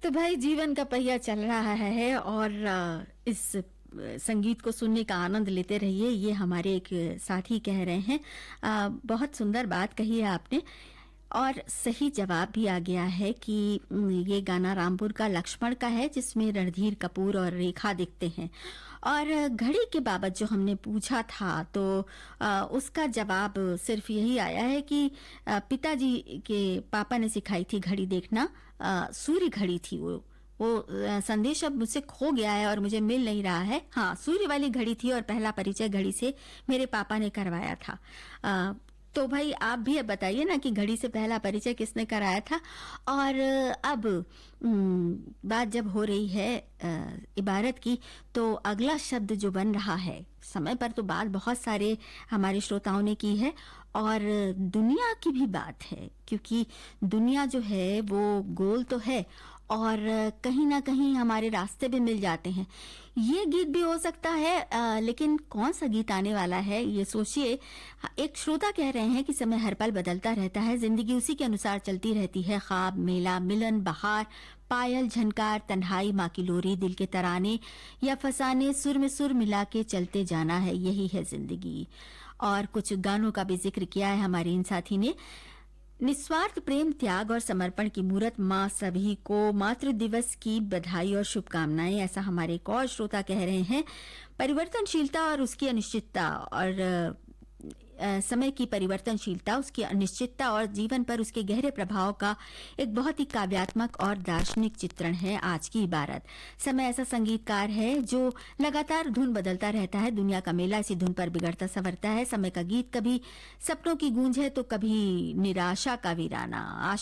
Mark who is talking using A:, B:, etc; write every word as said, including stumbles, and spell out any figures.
A: तो भाई जीवन का पहिया चल रहा है और अ, इस अ, संगीत को सुनने का आनंद लेते रहिए, ये हमारे एक साथी कह रहे हैं। अ, बहुत सुंदर बात कही है आपने और सही जवाब भी आ गया है कि उम, ये गाना रामपुर का लक्ष्मण का है जिसमें रणधीर कपूर और रेखा दिखते हैं। और घड़ी के बाबत जो हमने पूछा था तो अ, उसका जवाब सिर्फ यही आया है कि अ, पिताजी के पापा ने सिखाई थी घड़ी देखना। अ, सूर्य घड़ी थी वो वो अ, संदेश अब मुझसे खो गया है और मुझे मिल नहीं रहा है। हाँ, सूर्य वाली घड़ी थी और पहला परिचय घड़ी से मेरे पापा ने करवाया था। अ, तो भाई आप भी अब बताइए ना कि घड़ी से पहला परिचय किसने कराया था। और अब उम, बात जब हो रही है अ, इबारत की, तो अगला शब्द जो बन रहा है, समय पर तो बात बहुत सारे हमारे श्रोताओं ने की है और दुनिया की भी बात है, क्योंकि दुनिया जो है वो गोल तो है और कहीं ना कहीं हमारे रास्ते भी मिल जाते हैं। ये गीत भी हो सकता है, अ, लेकिन कौन सा गीत आने वाला है ये सोचिए। एक श्रोता कह रहे हैं कि समय हर पल बदलता रहता है, जिंदगी उसी के अनुसार चलती रहती है। ख्वाब, मेला, मिलन, बहार, पायल, झनकार, तन्हाई, माँ की लोरी, दिल के तराने या फसाने, सुर में सुर मिला के चलते जाना है, यही है जिंदगी। और कुछ गानों का भी जिक्र किया है हमारे इन साथी ने। निस्वार्थ प्रेम, त्याग और समर्पण की मूरत, माँ सभी को मातृ दिवस की बधाई और शुभकामनाएं, ऐसा हमारे एक और श्रोता कह रहे हैं। परिवर्तनशीलता और उसकी अनिश्चितता और अ, अ, समय की परिवर्तनशीलता, उसकी अनिश्चितता और जीवन पर उसके गहरे प्रभाव का एक बहुत ही काव्यात्मक और दार्शनिक चित्रण है आज की इबारत। समय ऐसा संगीतकार है जो लगातार धुन बदलता रहता है, दुनिया का मेला इसी धुन पर बिगड़ता संवरता है। समय का गीत कभी सपनों की गूंज है तो कभी निराशा का वीराना।